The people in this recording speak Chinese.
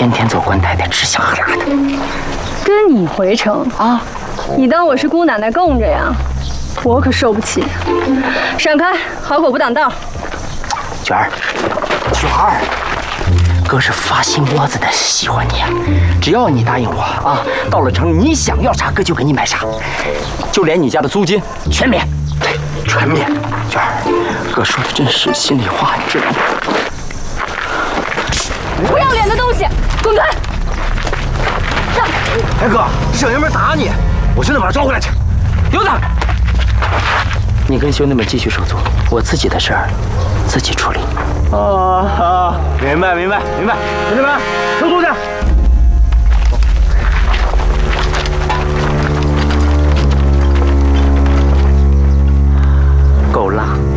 天天做官太太，吃香喝辣的。 跟你回城啊？你当我是姑奶奶供着呀？我可受不起。闪开，好狗不挡道。 娟儿，哥是发心窝子的喜欢你，只要你答应我啊，到了城你想要啥哥就给你买啥，就连你家的租金全免。对，全免。娟儿，哥说的真是心里话，你知道吗？ 不要脸的东西，滚开！让！ 哎哥，省爷们打你，我兄弟把他招回来去。 刘子，你跟兄弟们继续守足，我自己的事儿自己处理。 明白，兄弟们，守足去。 够辣。